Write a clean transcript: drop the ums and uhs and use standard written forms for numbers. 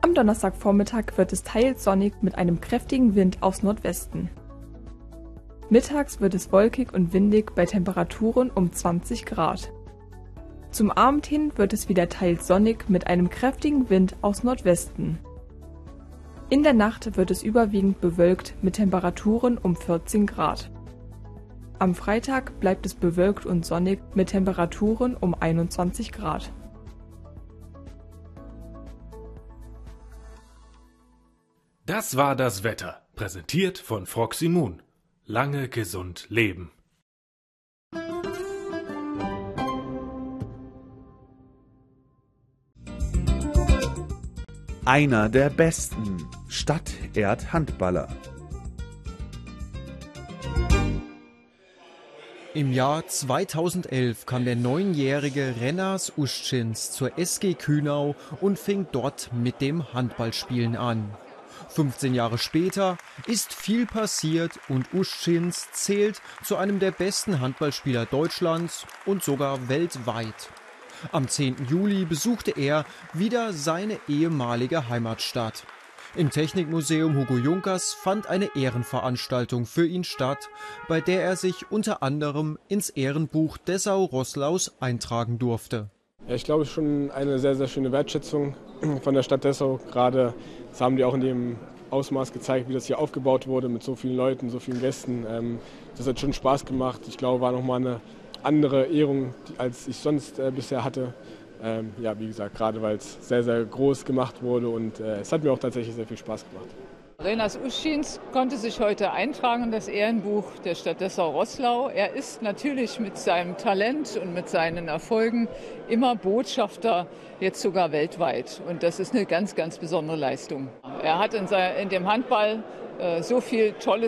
Am Donnerstagvormittag wird es teils sonnig mit einem kräftigen Wind aus Nordwesten. Mittags wird es wolkig und windig bei Temperaturen um 20 Grad. Zum Abend hin wird es wieder teils sonnig mit einem kräftigen Wind aus Nordwesten. In der Nacht wird es überwiegend bewölkt mit Temperaturen um 14 Grad. Am Freitag bleibt es bewölkt und sonnig mit Temperaturen um 21 Grad. Das war das Wetter, präsentiert von Froxy Moon. Lange gesund leben. Einer der besten Stadterd-Handballer. Im Jahr 2011 kam der 9-jährige Renas Uschins zur SG Kühnau und fing dort mit dem Handballspielen an. 15 Jahre später ist viel passiert und Uschins zählt zu einem der besten Handballspieler Deutschlands und sogar weltweit. Am 10. Juli besuchte er wieder seine ehemalige Heimatstadt. Im Technikmuseum Hugo Junkers fand eine Ehrenveranstaltung für ihn statt, bei der er sich unter anderem ins Ehrenbuch Dessau-Rosslaus eintragen durfte. Ja, ich glaube, schon eine sehr, sehr schöne Wertschätzung von der Stadt Dessau. Gerade das haben die auch in dem Ausmaß gezeigt, wie das hier aufgebaut wurde mit so vielen Leuten, so vielen Gästen. Das hat schon Spaß gemacht. Ich glaube, war nochmal eine andere Ehrung, als ich sonst bisher hatte. Ja, wie gesagt, gerade weil es sehr, sehr groß gemacht wurde und es hat mir auch tatsächlich sehr viel Spaß gemacht. Renas Uschins konnte sich heute eintragen in das Ehrenbuch der Stadt Dessau-Roßlau. Er ist natürlich mit seinem Talent und mit seinen Erfolgen immer Botschafter, jetzt sogar weltweit. Und das ist eine ganz, ganz besondere Leistung. Er hat in dem Handball so viel Tolles